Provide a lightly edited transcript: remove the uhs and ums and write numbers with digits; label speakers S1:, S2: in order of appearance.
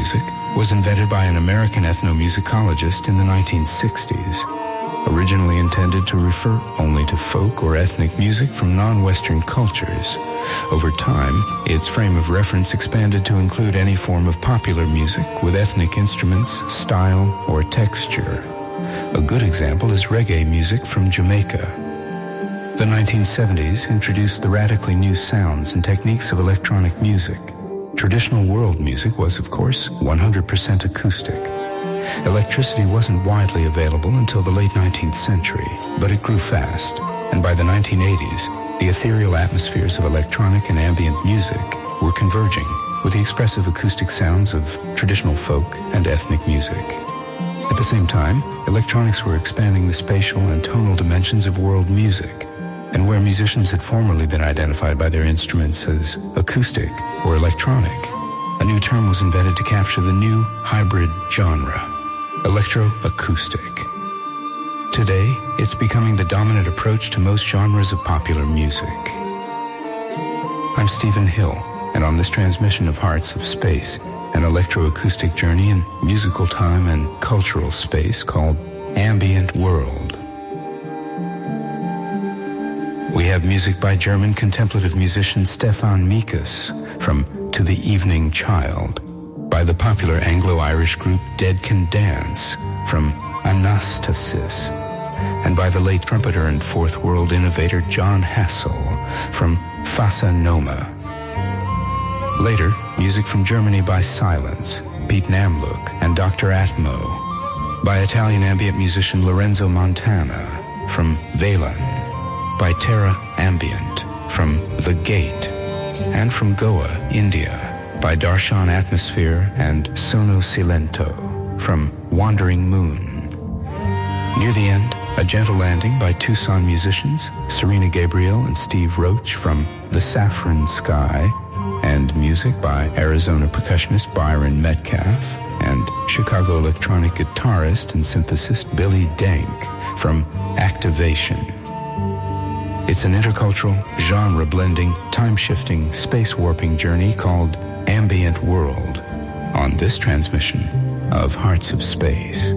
S1: music was invented by an American ethnomusicologist in the 1960s. Originally intended to refer only to folk or ethnic music from non-Western cultures, over time, its frame of reference expanded to include any form of popular music with ethnic instruments, style, or texture. A good example is reggae music from Jamaica. The 1970s introduced the radically new sounds and techniques of electronic music. Traditional world music was, of course, 100% acoustic. Electricity wasn't widely available until the late 19th century, but it grew fast, and by the 1980s, the ethereal atmospheres of electronic and ambient music were converging with the expressive acoustic sounds of traditional folk and ethnic music. At the same time, electronics were expanding the spatial and tonal dimensions of world music, and where musicians had formerly been identified by their instruments as acoustic or electronic, a new term was invented to capture the new hybrid genre, electroacoustic. Today, it's becoming the dominant approach to most genres of popular music. I'm Stephen Hill, and on this transmission of Hearts of Space, an electroacoustic journey in musical time and cultural space called Ambient World. We have music by German contemplative musician Stefan Mikas from To the Evening Child, by the popular Anglo-Irish group Dead Can Dance from Anastasis, and by the late trumpeter and Fourth World innovator John Hassel from Fassa Noma. Later, music from Germany by Silence, Pete Namlook, and Dr. Atmo, by Italian ambient musician Lorenzo Montana from Velan, by Terra Ambient from The Gate, and from Goa, India, by Darshan Atmosphere and Sono Silento from Wandering Moon. Near the end, a gentle landing by Tucson musicians Serena Gabriel and Steve Roach from The Saffron Sky, and music by Arizona percussionist Byron Metcalf and Chicago electronic guitarist and synthesist Billy Dank from Activation. It's an intercultural, genre-blending, time-shifting, space-warping journey called Ambient World on this transmission of Hearts of Space.